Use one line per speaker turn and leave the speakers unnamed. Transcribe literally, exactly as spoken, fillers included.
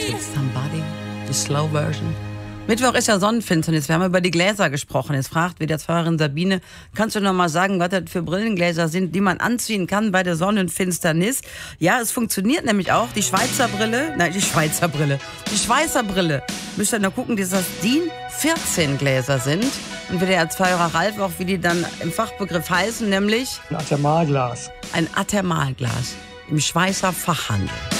Somebody, die Slow Version. Mittwoch ist ja Sonnenfinsternis. Wir haben über die Gläser gesprochen. Jetzt fragt wieder Pfarrerin Sabine, kannst du noch mal sagen, was das für Brillengläser sind, die man anziehen kann bei der Sonnenfinsternis? Ja, es funktioniert nämlich auch. Die Schweizer Brille, nein, die Schweizer Brille, die Schweizer Brille. Müsst ihr noch gucken, dass das D I N vierzehn Gläser sind. Und wieder als Pfarrer Ralf auch, wie die dann im Fachbegriff heißen, nämlich
ein Athermalglas.
Ein Athermalglas im Schweizer Fachhandel.